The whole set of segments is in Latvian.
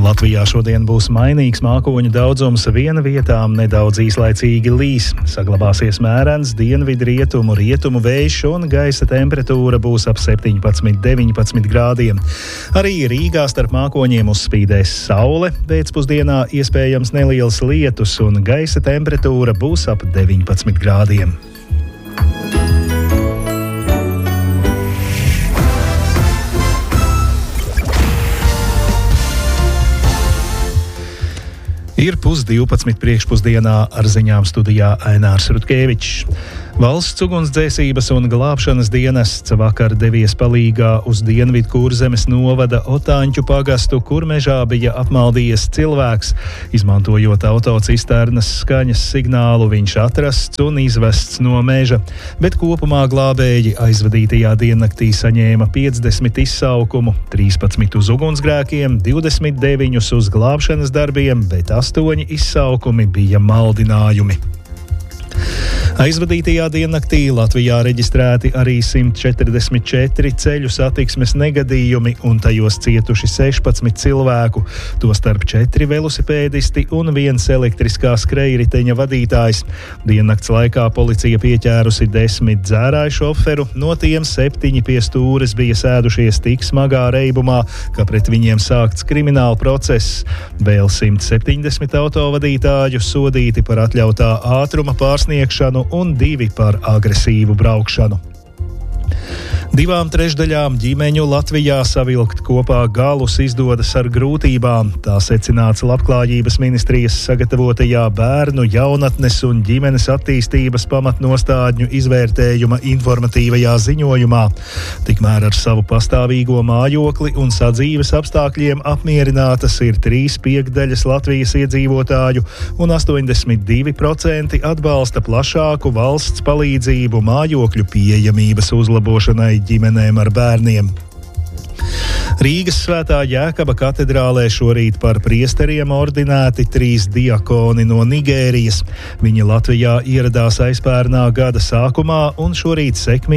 Latvijā šodien būs mainīgs mākoņu daudzums, viena vietām nedaudz īslaicīgi līs. Saglabāsies mērens dienvidu-rietumu vējš un gaisa temperatūra būs ap 17–19 grādiem. Arī Rīgā starp mākoņiem uzspīdēs saule, pēcpusdienā iespējams neliels lietus un gaisa temperatūra būs ap 19 grādiem. Ir 11:30 priekšpusdienā, ar ziņām studijā Ainārs Rutkevičs. Valsts ugunsdzēsības un glābšanas dienests vakar devies palīgā uz Dienvidu Kurzemes novada Otāņķu pagastu, kur mežā bija apmaldījies cilvēks. Izmantojot autocisternas skaņas signālu, viņš atrasts un izvests no meža, bet kopumā glābēji aizvadītajā diennaktī saņēma 50 izsaukumu, 13 uz ugunsgrēkiem, 29 uz glābšanas darbiem, bet 8 izsaukumi bija maldinājumi. Aizvadītajā diennaktī Latvijā reģistrēti arī 144 ceļu satiksmes negadījumi un tajos cietuši 16 cilvēku, tostarp 4 velosipēdisti un 1 elektriskā skrejriteņa vadītājs. Diennakts laikā policija pieķērusi 10 dzērāju šoferu, no tiem 7 pie stūres bija sēdušies tik smagā reibumā, ka pret viņiem sākts krimināla process. Vēl 170 autovadītāju sodīti par atļautā ātruma pārsniegšanu un 2 par agresīvu braukšanu. 2/3 ģimeņu Latvijā savilkt kopā galus izdodas ar grūtībām. Tā secināts Labklājības ministrijas sagatavotajā bērnu, jaunatnes un ģimenes attīstības pamatnostādņu izvērtējuma informatīvajā ziņojumā. Tikmēr ar savu pastāvīgo mājokli un sadzīves apstākļiem apmierinātas ir 3/5 Latvijas iedzīvotāju un 82% atbalsta plašāku valsts palīdzību mājokļu pieejamības uzlabošanai ģimenēm ar bērniem. Rīgas Svētā Jēkaba katedrālē šorīt par priesteriem ordinēti 3 diakoni no Nigērijas. Viņi Latvijā ieradās aizpērnā gada sākumā un šogad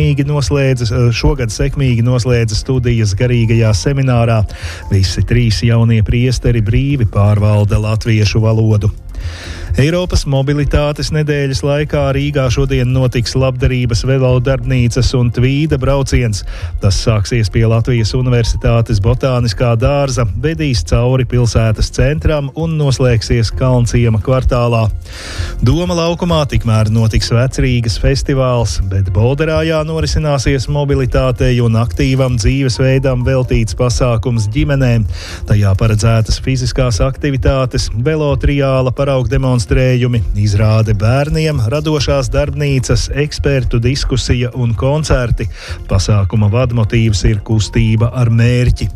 sekmīgi noslēdza studijas garīgajā seminārā. Visi 3 jaunie priesteri brīvi pārvalda latviešu valodu. Eiropas mobilitātes nedēļas laikā Rīgā šodien notiks labdarības velodarbnīcas un tvīda brauciens. Tas sāksies pie Latvijas Universitātes botāniskā dārza, vedīs cauri pilsētas centram un noslēgsies Kalnciema kvartālā. Doma laukumā tikmēr notiks Vecrīgas festivāls, bet Bolderājā norisināsies mobilitātei un aktīvam dzīvesveidam veltīts pasākums ģimenēm. Tajā paredzētas fiziskās aktivitātes, velotriāla paraugu demonstrējumi, izrāde bērniem, radošās darbnīcas, ekspertu diskusija un koncerti. Pasākuma vadmotīvs ir kustība ar mērķi.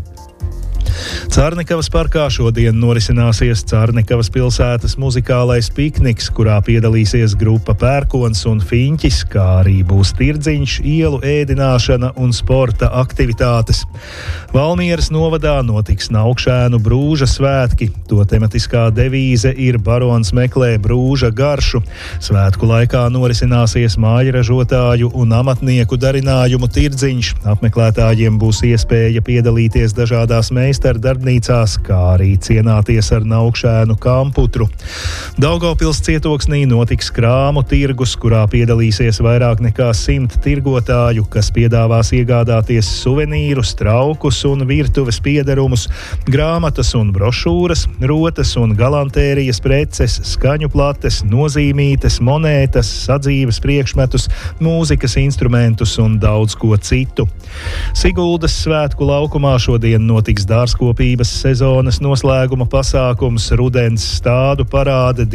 Cārnikavas parkā šodien norisināsies Cārnikavas pilsētas muzikālais pikniks, kurā piedalīsies grupa Pērkons un Fiņķis, kā arī būs tirdziņš, ielu ēdināšana un sporta aktivitātes. Valmieras novadā notiks Naukšēnu brūža svētki. To tematiskā devīze ir Barons meklē brūža garšu. Svētku laikā norisināsies mājražotāju un amatnieku darinājumu tirdziņš. Apmeklētājiem būs iespēja piedalīties dažādās meistardarbnīcās, kā arī cienāties ar Naukšēnu kamputru. Daugavpils cietoksnī notiks krāmu tirgus, kurā piedalīsies vairāk nekā 100 tirgotāju, kas piedāvās iegādāties suvenīrus, traukus un virtuves piederumus, grāmatas un brošūras, rotas un galantērijas preces, skaņu plates, nozīmītes, monētas, sadzīves priekšmetus, mūzikas instrumentus un daudz ko citu. Siguldas svētku laukumā šodien notiks dārzkopības sezonas noslēguma pasākums Rudens stādu parāde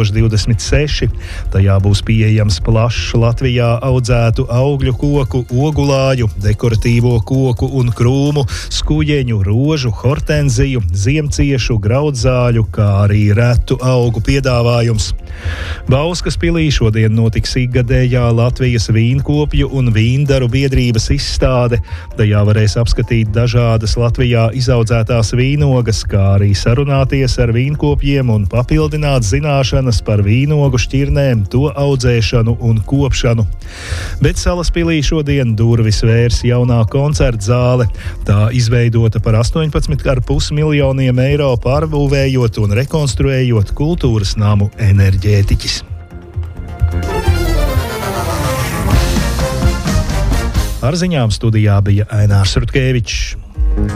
2026. Tajā būs pieejams plašs Latvijā audzētu augļu koku, ogulāju, dekoratīvo koku un krūmu, skujeņu, rožu, hortenziju, ziemciešu, graudzāļu, kā arī retu augu piedāvājums. Bauskas pilī šodien notiks ikgadējā Latvijas vīnkopju un vīndaru biedrības izstāde. Tajā varēs apskatīt dažādas Latvijā izaudzētās tradicionālās vīnogas, kā arī sarunāties ar vīnkopjiem un papildināt zināšanas par vīnogu šķirnēm, to audzēšanu un kopšanu. Bet Salaspilī šodien durvis vērs jaunā koncerta zāle. Tā izveidota par 18,5 miljoniem eiro, pārbūvējot un rekonstruējot kultūras namu Enerģētiķis. Ar ziņām studijā bija Ainārs Rutkevičs.